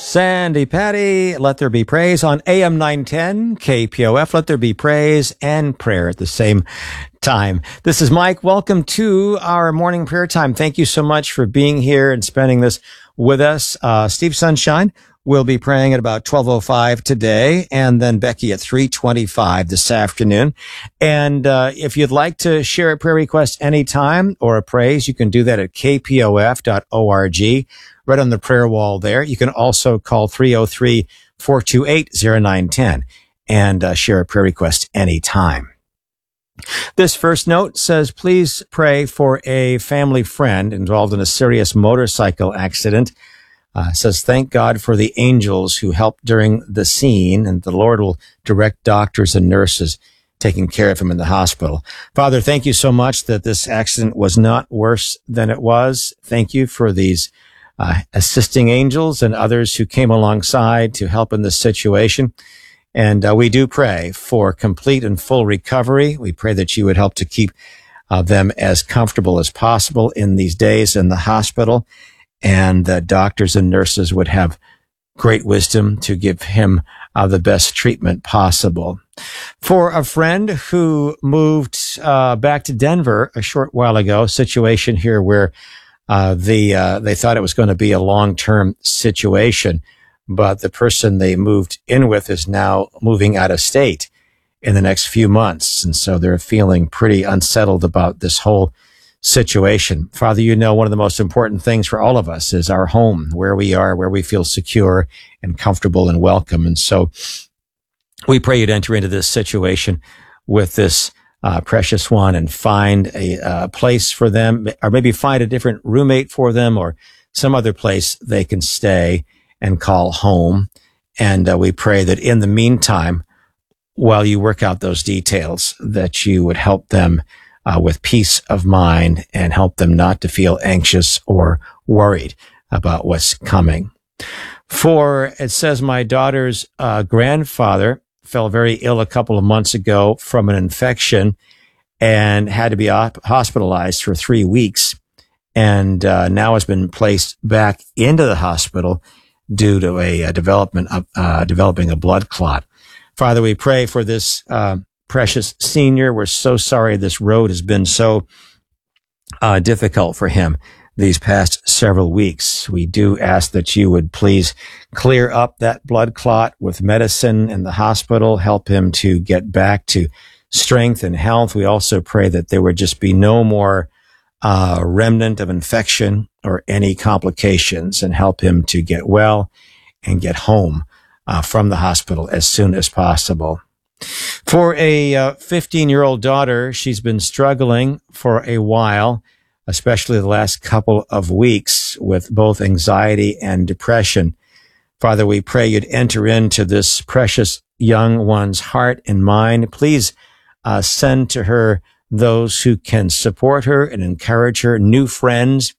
Sandy Patty, let there be praise on AM 910, KPOF, let there be praise and prayer at the same time. This is Mike. Welcome to our morning prayer time. Thank you so much for being here and spending this with us. Steve Sunshine will be praying at about 12:05 today, and then Becky at 3:25 this afternoon. And if you'd like to share a prayer request anytime or a praise, you can do that at kpof.org. Right on the prayer wall there. You can also call 303-428-0910 and share a prayer request anytime. This first note says, please pray for a family friend involved in a serious motorcycle accident. Says, thank God for the angels who helped during the scene, and the Lord will direct doctors and nurses taking care of him in the hospital. Father, thank you so much that this accident was not worse than it was. Thank you for these assisting angels and others who came alongside to help in this situation. And we do pray for complete and full recovery. We pray that you would help to keep them as comfortable as possible in these days in the hospital, and that doctors and nurses would have great wisdom to give him the best treatment possible. For a friend who moved back to Denver a short while ago, situation here where they thought it was going to be a long-term situation, but the person they moved in with is now moving out of state in the next few months. And so they're feeling pretty unsettled about this whole situation. Father, you know, one of the most important things for all of us is our home, where we are, where we feel secure and comfortable and welcome. And so we pray you'd enter into this situation with this precious one and find a place for them, or maybe find a different roommate for them or some other place they can stay and call home. And we pray that in the meantime, while you work out those details, that you would help them with peace of mind and help them not to feel anxious or worried about what's coming. For it says, my daughter's grandfather fell very ill a couple of months ago from an infection and had to be hospitalized for 3 weeks, and now has been placed back into the hospital due to developing a blood clot. Father, we pray for this precious senior. We're so sorry this road has been so difficult for him these past several weeks. We do ask that you would please clear up that blood clot with medicine in the hospital, help him to get back to strength and health. We also pray that there would just be no more remnant of infection or any complications, and help him to get well and get home from the hospital as soon as possible. For a 15-year-old daughter, she's been struggling for a while, especially the last couple of weeks, with both anxiety and depression. Father, we pray you'd enter into this precious young one's heart and mind. Please send to her those who can support her and encourage her, new friends,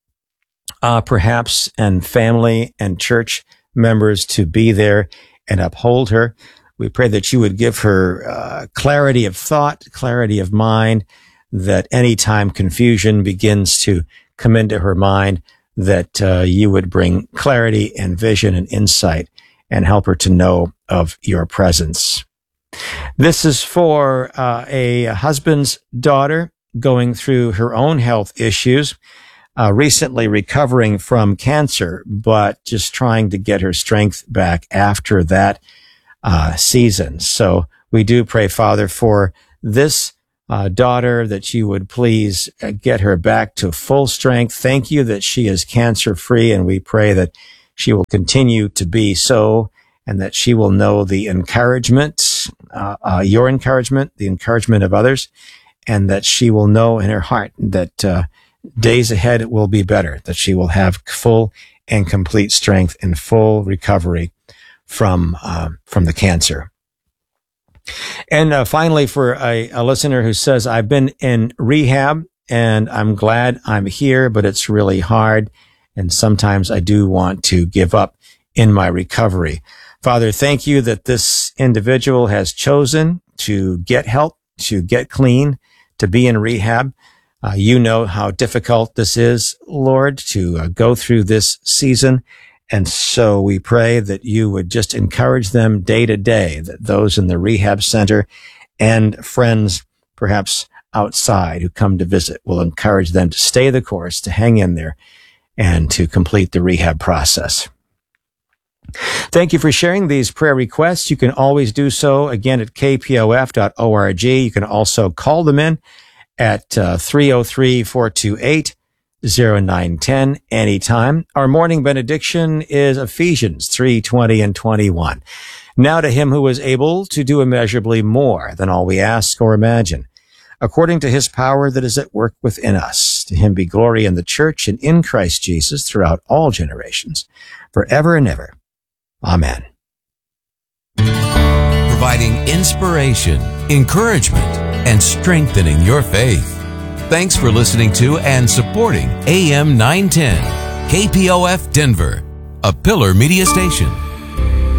perhaps, and family and church members to be there and uphold her. We pray that you would give her clarity of thought, clarity of mind, that anytime confusion begins to come into her mind, that you would bring clarity and vision and insight and help her to know of your presence. This is for a husband's daughter going through her own health issues, recently recovering from cancer, but just trying to get her strength back after that season. So we do pray, Father, for this daughter, that you would please get her back to full strength. Thank you that she is cancer free, and we pray that she will continue to be so, and that she will know the encouragement, your encouragement, the encouragement of others, and that she will know in her heart that days ahead will be better, that she will have full and complete strength and full recovery from the cancer. And finally, for a listener who says, I've been in rehab and I'm glad I'm here, but it's really hard, and sometimes I do want to give up in my recovery. Father, thank you that this individual has chosen to get help, to get clean, to be in rehab. You know how difficult this is, Lord, to go through this season. And so we pray that you would just encourage them day to day, that those in the rehab center and friends perhaps outside who come to visit will encourage them to stay the course, to hang in there, and to complete the rehab process. Thank you for sharing these prayer requests. You can always do so again at kpof.org. You can also call them in at 303-428-0910 anytime. Our morning benediction is Ephesians 3:20 and 21. Now to him who is able to do immeasurably more than all we ask or imagine, according to his power that is at work within us. To him be glory in the church and in Christ Jesus throughout all generations, forever and ever. Amen. Providing inspiration, encouragement, and strengthening your faith. Thanks for listening to and supporting AM 910, KPOF Denver, a Pillar Media Station.